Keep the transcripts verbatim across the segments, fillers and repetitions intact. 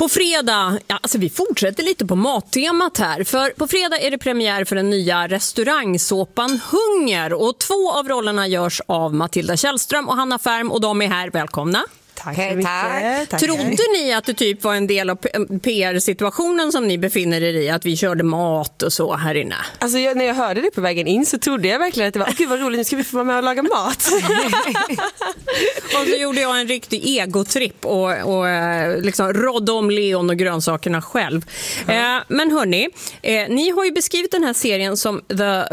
På fredag, ja, alltså vi fortsätter lite på mattemat här. För på fredag är det premiär för den nya restaurangsåpan Hunger. Och två av rollerna görs av Matilda Källström och Hanna Färm. Och de är här, välkomna. Tack så mycket. Tack. Trodde ni att det typ var en del av P R-situationen som ni befinner er i? Att vi körde mat och så här inne? Alltså jag, när jag hörde det på vägen in så trodde jag verkligen att det var åh gud vad roligt, nu ska vi få vara med och laga mat. Och så gjorde jag en riktig egotripp och, och liksom rådde om Leon och grönsakerna själv. Mm. Eh, men hörni, eh, ni har ju beskrivit den här serien som The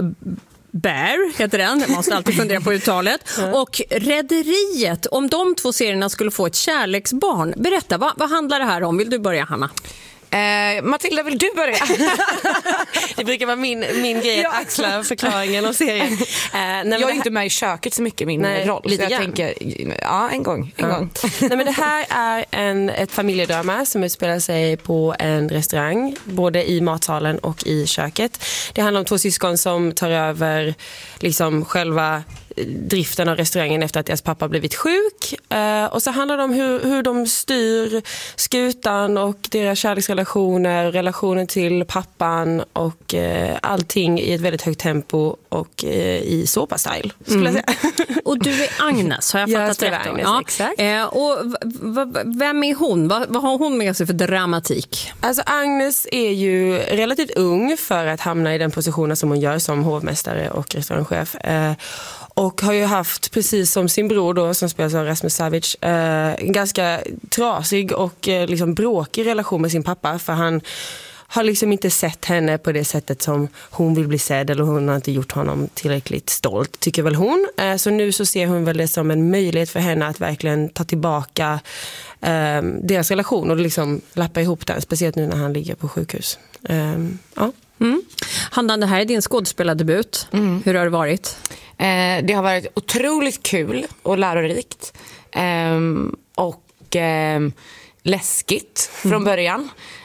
Bear heter den, man måste alltid fundera på uttalet. Mm. Och Rederiet, om de två serierna skulle få ett kärleksbarn. Berätta, vad, vad handlar det här om? Vill du börja, Hanna? Eh, Matilda, vill du börja? Det brukar vara min, min grej att axla förklaringen av serien. Eh, nej, jag är här... inte med i köket så mycket i min nej, roll. Så jag grann. tänker, ja, en gång. En ja. gång. Nej, men det här är en, ett familjedrama som utspelar sig på en restaurang. Både i matsalen och i köket. Det handlar om två syskon som tar över liksom själva driften av restaurangen efter att deras pappa blivit sjuk. Eh, och så handlar det om hur, hur de styr skutan och deras kärleksrelationer, relationen till pappan och eh, allting i ett väldigt högt tempo och eh, i såpa-style, skulle mm. jag säga. Och du är Agnes, har jag fattat jag rätt? Agnes, ja. exakt. Eh, och v- v- vem är hon? Va- vad har hon med sig för dramatik? Alltså Agnes är ju relativt ung för att hamna i den positionen som hon gör som hovmästare och restaurangchef. Eh, Och har ju haft, precis som sin bror då, som spelas av Rasmus Savage, eh, en ganska trasig och eh, liksom bråkig relation med sin pappa. För han har liksom inte sett henne på det sättet som hon vill bli sedd. Eller hon har inte gjort honom tillräckligt stolt, tycker väl hon. Eh, så nu så ser hon väl det som en möjlighet för henne att verkligen ta tillbaka eh, deras relation. Och liksom lappa ihop den, speciellt nu när han ligger på sjukhus. Eh, ja. Mm. Hanna, det här är din skådespelardebut. Mm. Hur har det varit? Eh, det har varit otroligt kul och lärorikt. Eh, och eh, läskigt mm. från början.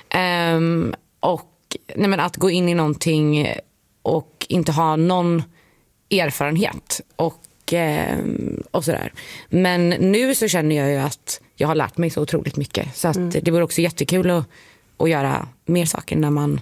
Eh, och nej men, att gå in i någonting och inte ha någon erfarenhet. Och, eh, och sådär. Men nu så känner jag ju att jag har lärt mig så otroligt mycket. Så att mm. det vore också jättekul att, att göra mer saker när man...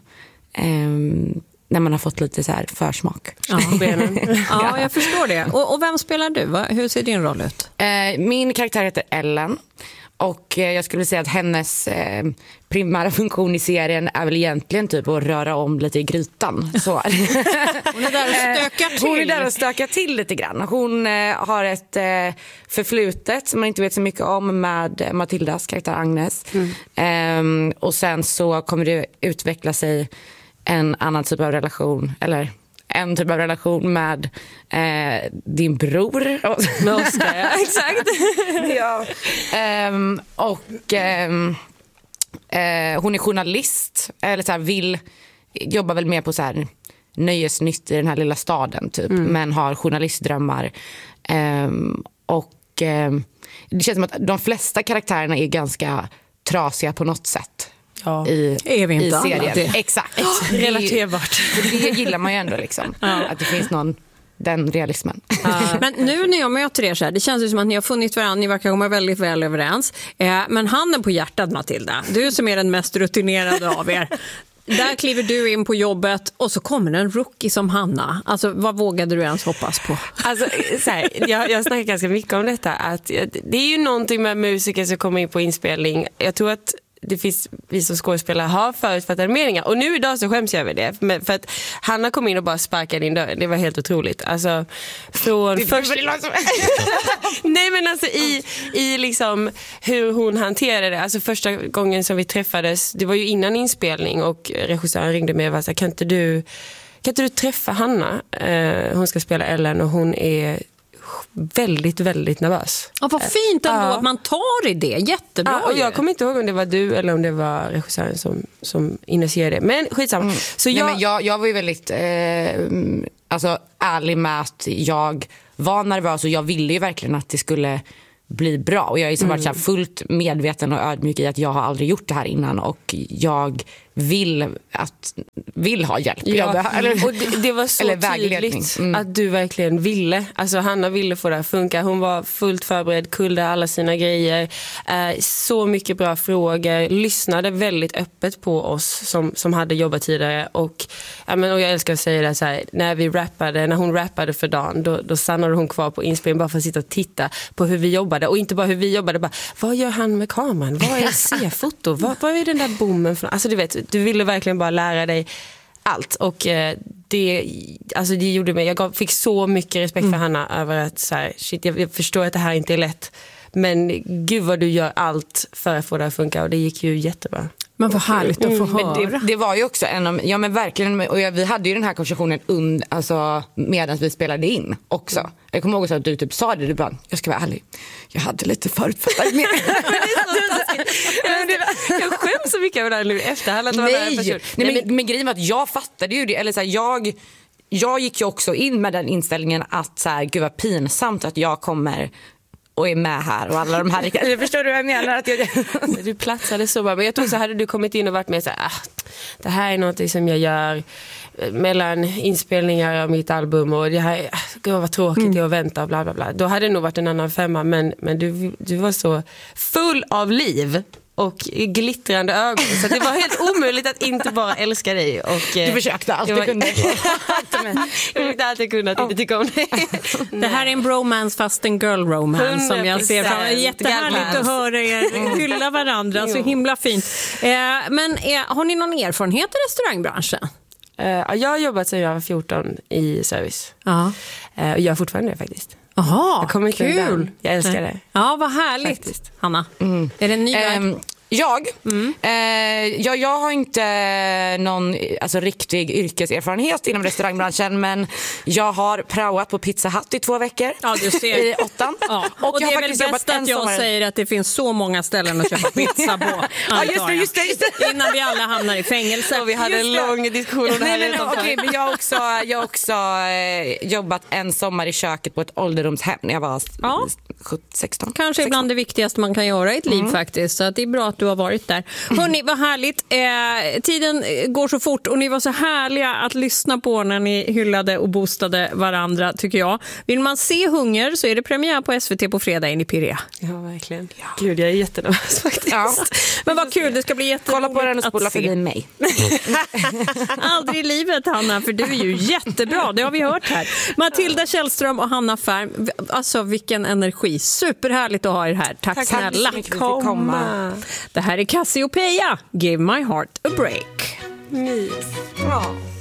Eh, när man har fått lite så här försmak ja. på benen. Ja, jag förstår det. Och, och vem spelar du? Va? Hur ser din roll ut? Eh, min karaktär heter Ellen. Och eh, jag skulle säga att hennes eh, primära funktion i serien är väl egentligen typ att röra om lite i grytan. Så. Hon är där och stökar till. Hon är där och stökar till lite grann. Hon eh, har ett eh, förflutet som man inte vet så mycket om med Matildas karaktär Agnes. Mm. Eh, och sen så kommer det utveckla sig en annan typ av relation, eller en typ av relation med eh, din bror. Med Oskar, ja. Exakt. Ja. Um, och um, uh, hon är journalist, eller så här, vill jobba väl mer på så här nöjesnytt i den här lilla staden typ, mm. men har journalistdrömmar. Um, och um, det känns som att de flesta karaktärerna är ganska trasiga på något sätt. Ja. I, är vi inte i serien. Det. Exakt. Oh, relaterbart. Det, det gillar man ju ändå liksom. Ja. Att det finns någon, den realismen. Ja. Men nu när jag möter er så här, det känns ju som att ni har funnit varandra, ni verkar komma väldigt väl överens. Eh, men handen på hjärtat, Matilda, du som är den mest rutinerade av er. Där kliver du in på jobbet och så kommer en rookie som Hanna. Alltså, vad vågade du ens hoppas på? Alltså, så här, jag, jag snackar ganska mycket om detta. Att det är ju någonting med musiker som kommer in på inspelning. Jag tror att det finns vi som skådespelare har förutfattade meningar. Och nu idag så skäms jag över det. Men för att Hanna kom in och bara sparkade in dörren. Det var helt otroligt. Alltså, från det först... Nej, men alltså i, i liksom hur hon hanterade det. Alltså första gången som vi träffades, det var ju innan inspelning och regissören ringde mig och var så här, kan inte du, kan inte du träffa Hanna? Uh, hon ska spela Ellen och hon är väldigt, väldigt nervös. Ja, vad fint ändå ja. Att man tar i det. Jättebra. Ja, och jag kommer inte ihåg om det var du eller om det var regissören som, som initierade det. Men skitsamma. Mm. Så jag... Nej, men jag, jag var ju väldigt eh, alltså, ärlig med att jag var nervös och jag ville ju verkligen att det skulle bli bra. Och jag är liksom mm. varit så här fullt medveten och ödmjuk i att jag har aldrig gjort det här innan och jag vill, att, vill ha hjälp. Ja, Jag, eller, och det, det var så eller tydligt mm. att du verkligen ville. Alltså Hanna ville få det att funka. Hon var fullt förberedd, kullade alla sina grejer. Eh, så mycket bra frågor. Lyssnade väldigt öppet på oss som, som hade jobbat tidigare. Och, ja, men, och jag älskar att säga det så här, när vi rappade, när hon rappade för dagen, då, då stannade hon kvar på inspelningen bara för att sitta och titta på hur vi jobbade. Och inte bara hur vi jobbade, bara, vad gör han med kameran? Vad är C-foto? vad, vad är den där bommen för? Alltså du vet, du ville verkligen bara lära dig allt. Och eh, det, alltså det gjorde mig, jag gav, fick så mycket respekt mm. för Hanna över att så här, shit, jag, jag förstår att det här inte är lätt. Men gud vad du gör allt för att få det att funka, och det gick ju jättebra. Men vad härligt att få mm, höra. Det, det var ju också en av, ja men verkligen, och jag, vi hade ju den här konversationen und, alltså, medan vi spelade in också. Mm. Jag kommer ihåg att du typ sa det, du bara, jag ska vara ärlig, jag hade lite förutfattade med. Jag skäms så mycket över det här nu efter. Nej, Nej, Nej men, men grejen var att jag fattade ju det, eller så här, jag, jag gick ju också in med den inställningen att så här, gud vad pinsamt att jag kommer och är med här och alla de här, förstår du vad jag menar? Att jag... Du platsade så bra, men jag tror så hade du kommit in och varit med så här, ah, det här är något som jag gör mellan inspelningar av mitt album, och det här, ah, gud vad tråkigt mm. det är att vänta och bla bla bla. Då hade det nog varit en annan femma, men, men du, du var så full av liv och glittrande ögon, så det var helt omöjligt att inte bara älska dig. Och, du försökte allt du kunde. Jag försökte alltid kunna att inte tycka om dig. Det här är en bromance fast en girl romance som jag ser fram. Jättehärligt att höra er hylla varandra, så himla fint. Eh, men eh, har ni någon erfarenhet i restaurangbranschen? Uh, jag har jobbat sedan jag var fjorton i service. Uh, och jag är fortfarande det faktiskt. Jaha, kul. Jag älskar det. Ja, vad härligt. Faktiskt. Hanna, mm. är det en ny um, Jag? Mm. Eh, ja, jag har inte någon alltså, riktig yrkeserfarenhet inom restaurangbranschen, men jag har praoat på Pizza Hut i två veckor. Ja, du ser. I åttan. Ja. Och, och jag det har är väl bäst att jag sommar. säger att det finns så många ställen att köpa pizza på. Ja, just det, just det, just det. Innan vi alla hamnar i fängelse. Och vi hade en lång diskussion om det här. Nej, men, okay, men jag har också, jag har också eh, jobbat en sommar i köket på ett ålderdomshem när jag var ja. sexton. Kanske sexton. Ibland det viktigaste man kan göra i ett liv mm. faktiskt. Så att det är bra att du har varit där. Hörrni, vad härligt. Eh, tiden går så fort och ni var så härliga att lyssna på när ni hyllade och boostade varandra, tycker jag. Vill man se Hunger så är det premiär på S V T på fredag in i Pirrea. Ja, verkligen. Ja. Gud, jag är jättenervös faktiskt. Ja. Men vad kul, det ska bli jätteroligt. Kolla på den och spola förbi mig. Aldrig i livet, Hanna, för du är ju jättebra. Det har vi hört här. Matilda Källström och Hanna Färm. Alltså, vilken energi. Superhärligt att ha er här. Tack, Tack snälla. Tack för att komma. Det här är Cassiopeia. Give my heart a break. Mys. Ja.